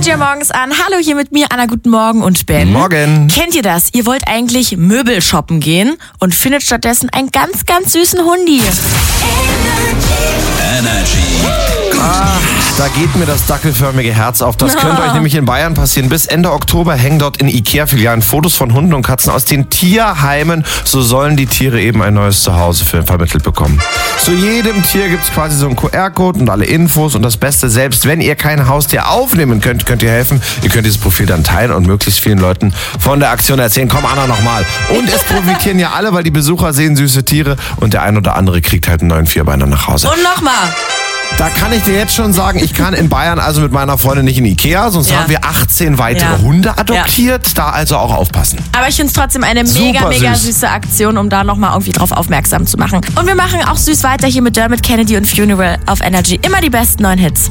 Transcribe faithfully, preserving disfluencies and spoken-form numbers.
Energy morgens an. Hallo, hier mit mir, Anna, guten Morgen und Ben. Morgen. Kennt ihr das? Ihr wollt eigentlich Möbel shoppen gehen und findet stattdessen einen ganz, ganz süßen Hundi. Energy. Ah, da geht mir das dackelförmige Herz auf. Das könnte euch nämlich in Bayern passieren. Bis Ende Oktober hängen dort in Ikea-Filialen Fotos von Hunden und Katzen aus den Tierheimen. So sollen die Tiere eben ein neues Zuhause für vermittelt bekommen. Zu jedem Tier gibt es quasi so einen Q R-Code und alle Infos. Und das Beste, selbst wenn ihr kein Haustier aufnehmen könnt, könnt ihr helfen. Ihr könnt dieses Profil dann teilen und möglichst vielen Leuten von der Aktion erzählen. Komm, Anna, nochmal. Und es profitieren ja alle, weil die Besucher sehen süße Tiere und der ein oder andere kriegt halt einen neuen Vierbeiner nach Hause. Und nochmal. Da kann ich dir jetzt schon sagen, ich kann in Bayern also mit meiner Freundin nicht in Ikea, sonst Ja. haben wir achtzehn weitere Ja. Hunde adoptiert. Ja. Da also auch aufpassen. Aber ich finde es trotzdem eine Super mega, mega süß. süße Aktion, um da nochmal irgendwie drauf aufmerksam zu machen. Und wir machen auch süß weiter hier mit Dermot Kennedy und Funeral auf Energy. Immer die besten neuen Hits.